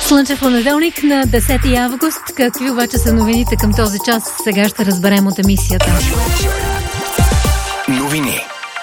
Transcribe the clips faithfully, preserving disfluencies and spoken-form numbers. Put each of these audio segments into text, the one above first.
Слънчев понеделник на десети август. Какви обаче са новините към този час? Сега ще разберем от емисията. Новини.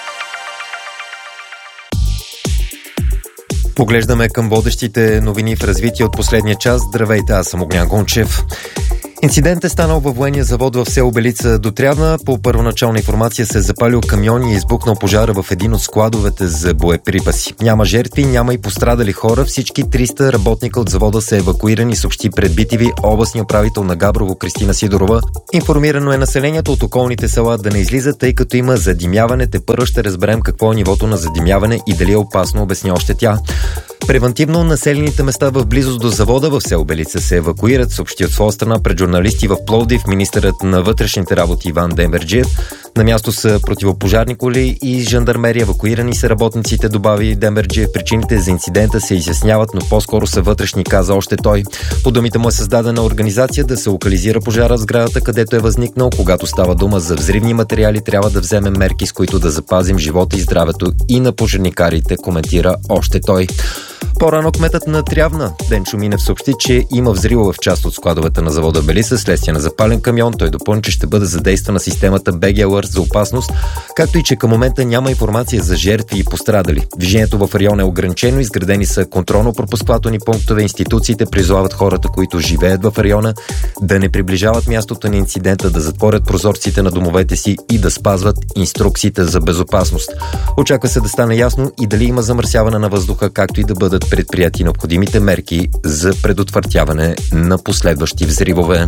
Поглеждаме към водещите новини в развитие от последния час. Здравейте, аз съм Огнян Гончев. Инцидент е станал във военния завод в село Белица до Трявна. По първоначална информация се е запалил камион и е избухнал пожара в един от складовете за боеприпаси. Няма жертви, няма и пострадали хора. Всички триста работника от завода са евакуирани, съобщи пред би ти ви областния управител на Габрово Кристина Сидорова. Информирано е населението от околните села да не излизат, тъй като има задимяване. Тепърво ще разберем какво е нивото на задимяване и дали е опасно, обясни още тя. Превантивно населените места в близост до завода в село Белица се евакуират, съобщи от своя страна пред журналисти в Пловдив министърът на вътрешните работи Иван Демерджиев. На място са противопожарни коли и жандармери, евакуирани са работниците, добави Демерджиев. Причините за инцидента се изясняват, но по-скоро са вътрешни, каза още той. По думите му е създадена организация да се локализира пожара в сградата, където е възникнал. Когато става дума за взривни материали, трябва да вземем мерки, с които да запазим живота и здравето и на пожарникарите, коментира още той. По-рано кметът на Трявна Денчо Минев съобщи, че има взривове в част от складовете на завода Белица следствие на запален камион. Той допълни, че ще бъде задействана системата би джи Alert за опасност, както и че към момента няма информация за жертви и пострадали. Движението в района е ограничено, изградени са контролно-пропускателни пунктове, институциите призовават хората, които живеят в района, да не приближават мястото на инцидента, да затворят прозорците на домовете си и да спазват инструкциите за безопасност. Очаква се да стане ясно и дали има замърсяване на въздуха, както и да бъдат предприяти необходимите мерки за предотвратяване на последващи взривове.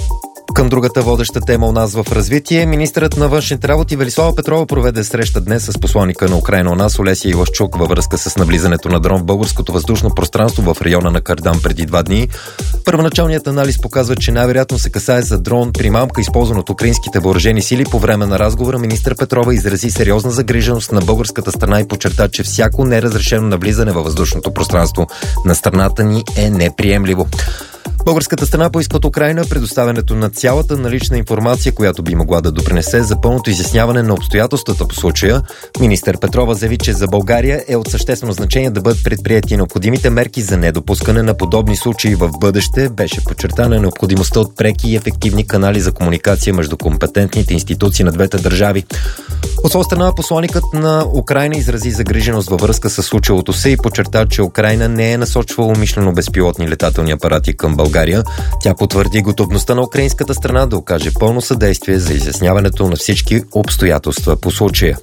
Към другата водеща тема у нас в развитие, министърът на външните работи Велислава Петрова проведе среща днес с посланика на Украйна у нас Олеся Ивашчук във връзка с навлизането на дрон в българското въздушно пространство в района на Кардан преди два дни. Първоначалният анализ показва, че най-вероятно се касае за дрон примамка, използван от украинските въоръжени сили. По време на разговора министър Петрова изрази сериозна загриженост на българската страна и подчерта, че всяко неразрешено навлизане във въздушното пространство на страната ни е неприемливо. Българската страна поиска от Украйна предоставянето на цялата налична информация, която би могла да допринесе за пълното изясняване на обстоятелствата по случая. Министър Петрова заяви, че за България е от съществено значение да бъдат предприети необходимите мерки за недопускане на подобни случаи в бъдеще. Беше подчертана необходимостта от преки и ефективни канали за комуникация между компетентните институции на двете държави. От своя страна, посланикът на Украйна изрази загриженост във връзка с случилото се и подчерта, че Украйна не е насочвала умишлено безпилотни летателни апарати към България. Тя потвърди готовността на украинската страна да окаже пълно съдействие за изясняването на всички обстоятелства по случая.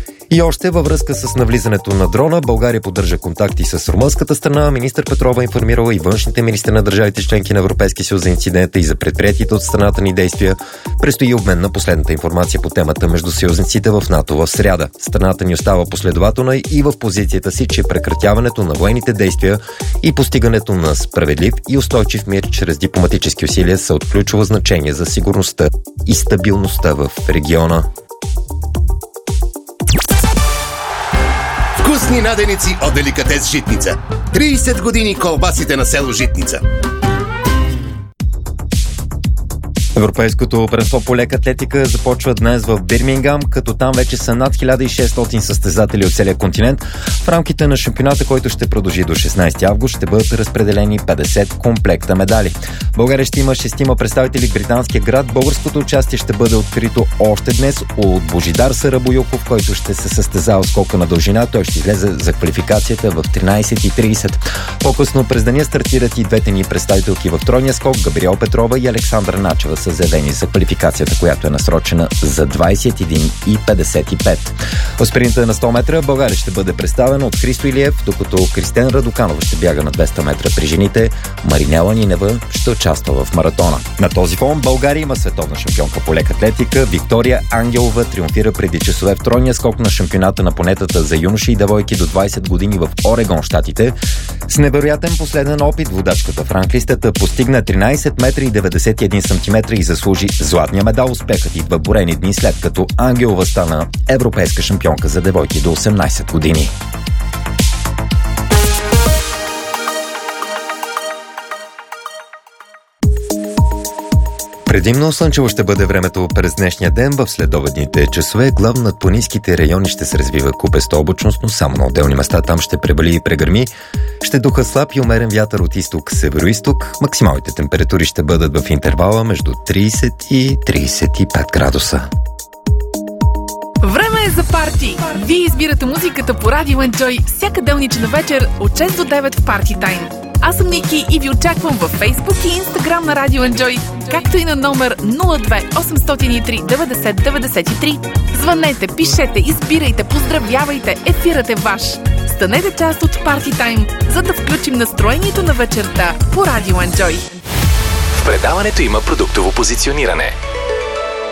И още във връзка с навлизането на дрона, България поддържа контакти с румънската страна. Министър Петрова информирала и външните министри на държавите членки на Европейския съюз за инцидента и за предприетите от страната ни действия. Предстои обмен на последната информация по темата между съюзниците в НАТО в сряда. Страната ни остава последователна и в позицията си, че прекратяването на военните действия и постигането на справедлив и устойчив мир чрез дипломатически усилия са от ключово значение за сигурността и стабилността в региона. Вкусни наденици от Деликатес Житница. трийсет години колбасите на село Житница. Европейското първенство по лека атлетика започва днес в Бирмингам, като там вече са над хиляда и шестстотин състезатели от целия континент. В рамките на шампионата, който ще продължи до шестнайсети август, ще бъдат разпределени петдесет комплекта медали. България ще има шестима представители в британския град. Българското участие ще бъде открито още днес от Божидар Сарабоюков, който ще се състезава скока на дължина. Той ще излезе за квалификацията в тринайсет и трийсет. По-късно през деня стартират и двете ни представителки в тройния скок. Габриел Петрова и Александра Начева са заявени за квалификацията, която е насрочена за двайсет и един и петдесет и пет. В спринта на сто метра България ще бъде представена от Христо Илиев, докато Кристен Радоканова ще бяга на двеста метра при жените. Маринела Нинева ще участва в маратона. На този фон България има световна шампионка по лека атлетика. Виктория Ангелова триумфира преди часове в тройния скок на шампионата на планетата за юноши и девойки до двайсет години в Орегон, щатите. С невероятен последен опит водачката в ранглистата постигна тринайсет метра и деветдесет и един сантиметра и заслужи златния медал. Успехът идва борени дни след като Ангелова стана европейска шампионка за девойки до осемнайсет години. Предимно слънчево ще бъде времето през днешния ден. В следобедните часове главно над планинските райони ще се развива купеста облачност, но само на отделни места там ще пребали и прегърми. Ще духа слаб и умерен вятър от изток-североизток. Максималните температури ще бъдат в интервала между трийсет и трийсет и пет градуса. Време е за парти! Вие избирате музиката по Радио Enjoy всяка делнична вечер от шест до девет в Парти Тайм. Аз съм Ники и ви очаквам във Facebook и Instagram на Радио Enjoy, както и на номер нула две осемстотин и три деветдесет деветдесет и три. Звънете, пишете, избирайте, поздравявайте, ефирът е ваш. Станете част от Парти Тайм, за да включим настроението на вечерта по Радио Enjoy. В предаването има продуктово позициониране.